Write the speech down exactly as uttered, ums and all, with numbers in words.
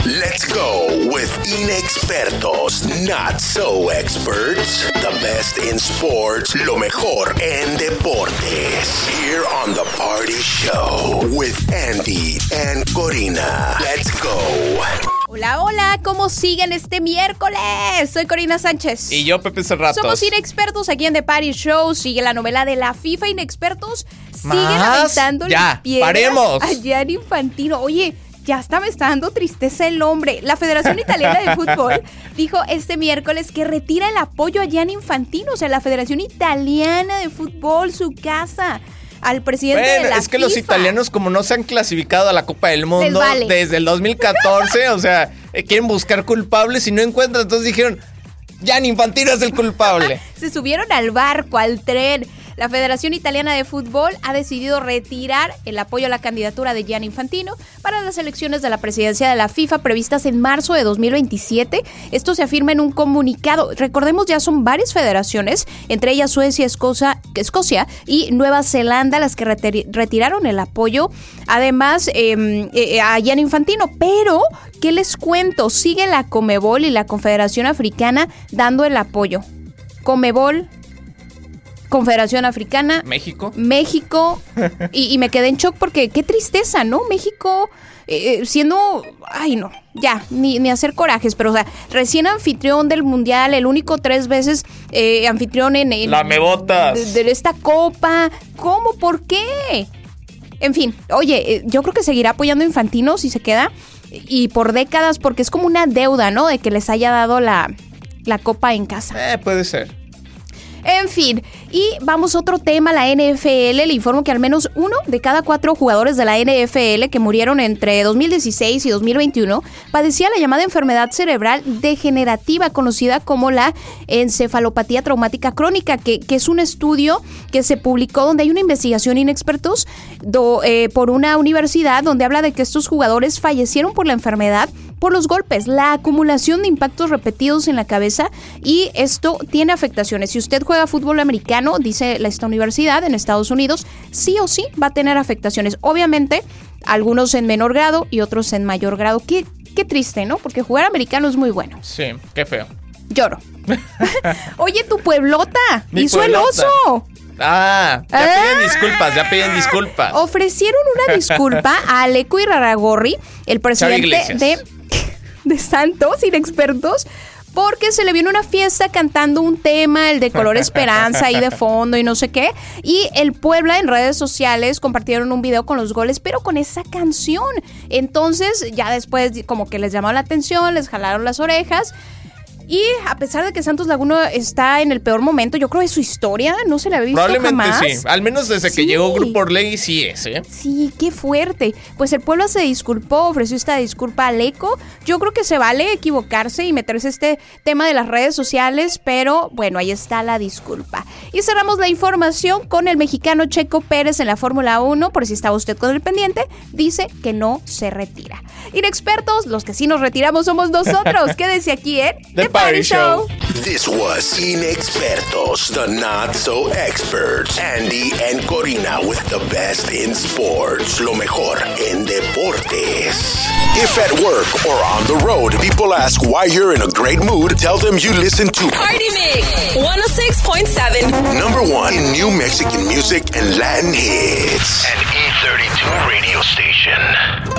Let's go with Inexpertos, Not So Experts. The best in sports, lo mejor en deportes. Here on The Party Show with Andy and Corina. Let's go. Hola, hola, ¿cómo siguen este miércoles? Soy Corina Sánchez. Y yo, Pepe Cerratos. Somos Inexpertos aquí en The Party Show. Sigue la novela de la FIFA. Inexpertos siguen ¿Más? aventando Ya, piedras paremos. a Gianni Infantino. Oye, ya está, me está dando tristeza el hombre. La Federación Italiana de Fútbol dijo este miércoles que retira el apoyo a Gianni Infantino. O sea, la Federación Italiana de Fútbol, su casa, al presidente bueno, de la es que FIFA. los italianos, como no se han clasificado a la Copa del Mundo vale. desde el dos mil catorce, o sea, eh, quieren buscar culpables y no encuentran. Entonces dijeron, Gianni Infantino es el culpable. Se subieron al barco, al tren. La Federación Italiana de Fútbol ha decidido retirar el apoyo a la candidatura de Gianni Infantino para las elecciones de la presidencia de la FIFA previstas en marzo de dos mil veintisiete. Esto se afirma en un comunicado. Recordemos, ya son varias federaciones, entre ellas Suecia, Escocia, Escocia y Nueva Zelanda, las que retir- retiraron el apoyo, además, eh, eh, a Gianni Infantino. Pero, ¿qué les cuento? Sigue la Conmebol y la Confederación Africana dando el apoyo. Conmebol, Confederación Africana, México. México, y, y me quedé en shock porque qué tristeza, ¿no? México eh, siendo, ay no, ya, ni, ni hacer corajes, pero o sea, recién anfitrión del Mundial, el único tres veces eh, anfitrión en, en Lamebotas. de, de esta copa, ¿cómo? ¿Por qué? En fin, oye, eh, yo creo que seguirá apoyando a Infantino si se queda, y por décadas, porque es como una deuda, ¿no? De que les haya dado la, la copa en casa. Eh, puede ser. En fin, y vamos a otro tema, la N F L. Le informo que al menos uno de cada cuatro jugadores de la N F L que murieron entre dos mil dieciséis y dos mil veintiuno padecía la llamada enfermedad cerebral degenerativa, conocida como la encefalopatía traumática crónica, que, que es un estudio que se publicó donde hay una investigación inexpertos do, eh, por una universidad donde habla de que estos jugadores fallecieron por la enfermedad por los golpes, la acumulación de impactos repetidos en la cabeza, y esto tiene afectaciones. Si usted juega fútbol americano, dice esta universidad en Estados Unidos, sí o sí va a tener afectaciones. Obviamente, algunos en menor grado y otros en mayor grado. Qué, qué triste, ¿no? Porque jugar americano es muy bueno. Sí, qué feo. Lloro. Oye, tu pueblota Mi hizo pueblota. el oso. Ah, ya Ah. piden disculpas, ya piden disculpas. Ofrecieron una disculpa a Aleco Irarrágorri, el presidente de, de Santos Inexpertos, porque se le vino una fiesta cantando un tema, el de Color Esperanza, ahí de fondo y no sé qué. Y el Puebla en redes sociales compartieron un video con los goles, pero con esa canción. Entonces, ya después como que les llamó la atención, les jalaron las orejas. Y a pesar de que Santos Laguna está en el peor momento, yo creo de su historia, no se la había visto Probablemente jamás. sí, al menos desde que Sí. llegó Grupo Orlegui sí es, ¿eh? Sí, qué fuerte. Pues el pueblo se disculpó, ofreció esta disculpa a Aleco. Yo creo que se vale equivocarse y meterse este tema de las redes sociales, pero bueno, ahí está la disculpa. Y cerramos la información con el mexicano Checo Pérez en la Fórmula uno, por si estaba usted con el pendiente, dice que no se retira. Inexpertos, los que sí nos retiramos somos nosotros. Quédese aquí en The Party Show. This was Inexpertos, the Not So Experts. Andy and Corina with the best in sports, lo mejor en deportes. If at work or on the road, people ask why you're in a great mood, tell them you listen to Party Mix one oh six point seven. number one in new Mexican music and Latin hits. An E thirty-two radio station.